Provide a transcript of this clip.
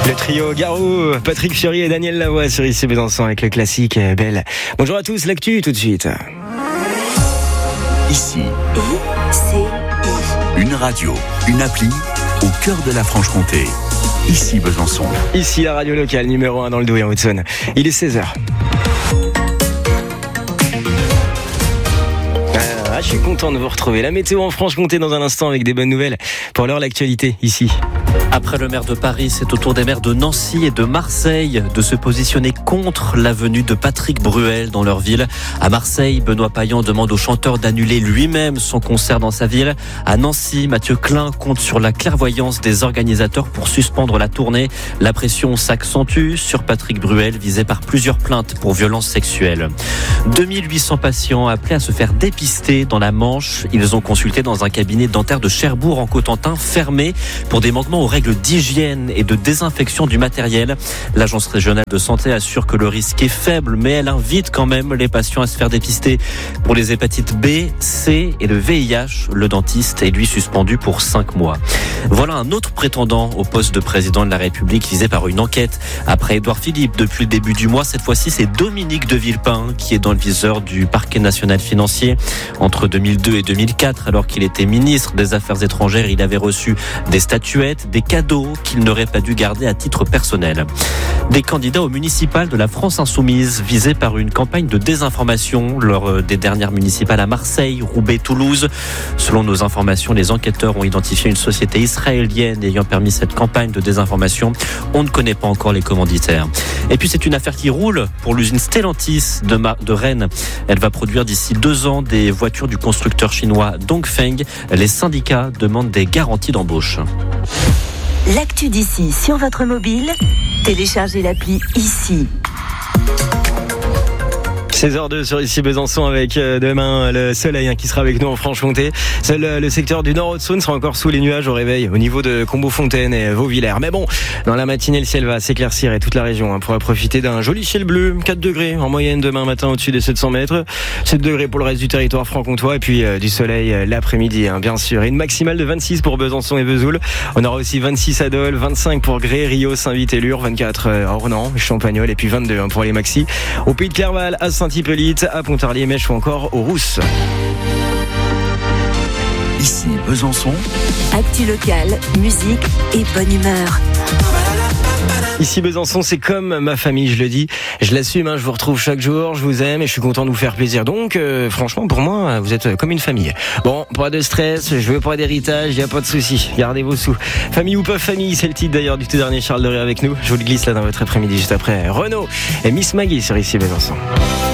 Le trio Garou, Patrick Fiori et Daniel Lavoie sur ici Besançon avec le classique Belle. Bonjour à tous, l'actu tout de suite. Ici, une radio, une appli au cœur de la Franche-Comté. Ici Besançon. Ici la radio locale numéro 1 dans le Doubs et en Haute-Saône. Il est 16h. Je suis content de vous retrouver. La météo en Franche-Comté dans un instant avec des bonnes nouvelles. Pour l'heure, l'actualité ici. Après le maire de Paris, c'est au tour des maires de Nancy et de Marseille de se positionner contre la venue de Patrick Bruel dans leur ville. À Marseille, Benoît Payan demande au chanteur d'annuler lui-même son concert dans sa ville. À Nancy, Mathieu Klein compte sur la clairvoyance des organisateurs pour suspendre la tournée. La pression s'accentue sur Patrick Bruel, visé par plusieurs plaintes pour violences sexuelles. 2800 patients appelés à se faire dépister dans la Manche. Ils ont consulté dans un cabinet dentaire de Cherbourg en Cotentin, fermé pour des manquements aux règles d'hygiène et de désinfection du matériel. L'agence régionale de santé assure que le risque est faible, mais elle invite quand même les patients à se faire dépister pour les hépatites B, C et le VIH. Le dentiste est lui suspendu pour 5 mois. Voilà un autre prétendant au poste de président de la République visé par une enquête. Après Édouard Philippe, depuis le début du mois, cette fois-ci c'est Dominique de Villepin qui est dans le viseur du parquet national financier. Entre 2002 et 2004, alors qu'il était ministre des Affaires étrangères, il avait reçu des statuettes, des cadeaux qu'il n'aurait pas dû garder à titre personnel. Des candidats aux municipales de la France Insoumise visés par une campagne de désinformation lors des dernières municipales à Marseille, Roubaix, Toulouse. Selon nos informations, les enquêteurs ont identifié une société israélienne ayant permis cette campagne de désinformation. On ne connaît pas encore les commanditaires. Et puis c'est une affaire qui roule pour l'usine Stellantis de Rennes. Elle va produire d'ici 2 ans des voitures du constructeur chinois Dongfeng. Les syndicats demandent des garanties d'embauche. L'actu d'ici sur votre mobile, téléchargez l'appli ici. 16h02 sur ici Besançon avec demain le soleil qui sera avec nous en Franche-Comté. Seul le secteur du Nord Haute-Saône sera encore sous les nuages au réveil au niveau de Combeau-Fontaine et Vauvillers. Mais bon, dans la matinée le ciel va s'éclaircir et toute la région pourra profiter d'un joli ciel bleu. 4 degrés en moyenne demain matin au-dessus des 700 mètres. 7 degrés pour le reste du territoire franc-comtois et puis du soleil l'après-midi bien sûr. Et une maximale de 26 pour Besançon et Vesoul. On aura aussi 26 à Dole, 25 pour Gré, Rio, Saint-Vit et Lure, 24 à Ornans, Champagnol et puis 22 pour les maxis. Au Pays de Clerval, à Saint-Hippolyte, à Pontarlier, Mèche ou encore aux Rousses. Ici Besançon. Actu locale, musique et bonne humeur. Ici Besançon, c'est comme ma famille, je le dis. Je l'assume, je vous retrouve chaque jour, je vous aime et je suis content de vous faire plaisir. Donc, franchement, pour moi, vous êtes comme une famille. Bon, pas de stress, je veux pas d'héritage, y a pas de souci. Gardez vos sous. Famille ou pas famille, c'est le titre d'ailleurs du tout dernier Charles de Ré avec nous. Je vous le glisse là dans votre après-midi juste après. Renaud et Miss Maggie sur ici Besançon.